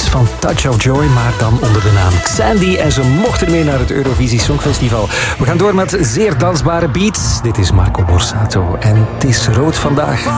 van Touch of Joy, maar dan onder de naam Xandy. En ze mochten mee naar het Eurovisie Songfestival. We gaan door met zeer dansbare beats. Dit is Marco Borsato en het is rood vandaag.